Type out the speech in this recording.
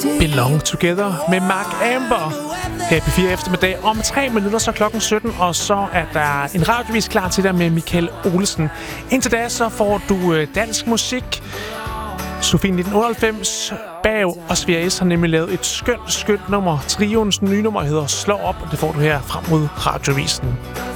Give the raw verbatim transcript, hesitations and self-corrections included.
Belong Together med Mark Amber. Her i P fire eftermiddag om tre minutter, så klokken sytten, og så er der en radiovis klar til dig med Michael Olsen. Indtil da så får du dansk musik. Sofie nitten otteoghalvfems, Bav og Sverige har nemlig lavet et skønt, skønt nummer. Trioens nye nummer hedder Slå op, og det får du her frem mod radiovisen.